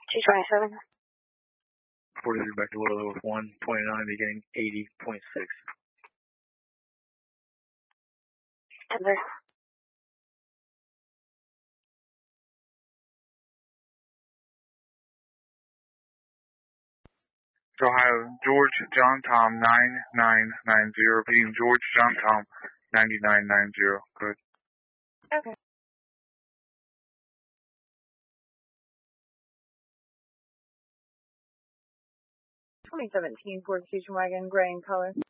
227. 43 back to Willow with 129 beginning 80.6. Denver. Ohio, George John Tom 9990, repeating George John Tom 9990. Good. Okay. 2017 Ford station wagon, gray in color.